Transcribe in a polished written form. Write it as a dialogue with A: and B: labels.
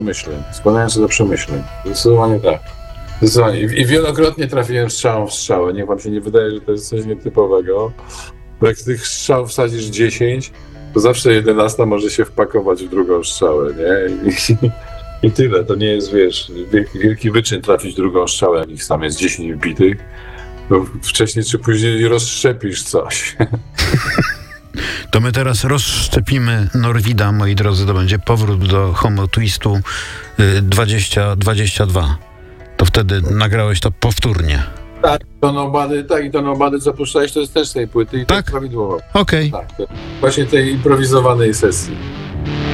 A: Składające do przemyśleń. Zdecydowanie tak. Zdecydowanie. I wielokrotnie trafiłem strzałą w strzałę. Niech wam się nie wydaje, że to jest coś nietypowego. Bo jak tych strzał wsadzisz 10, to zawsze 11 może się wpakować w drugą strzałę, nie? I tyle. To nie jest, wiesz, wielki wyczyn trafić drugą strzałę, jak ich tam jest 10 wbitych. To wcześniej czy później rozszczepisz coś.
B: To my teraz rozszczepimy Norwida, moi drodzy, to będzie powrót do Homo Twistu 2022. To wtedy nagrałeś to powtórnie.
A: Tak, i to nobody, co puszczałeś, to jest też z tej płyty i
B: tak?
A: To prawidłowo.
B: Okej.
A: Tak, właśnie tej improwizowanej sesji.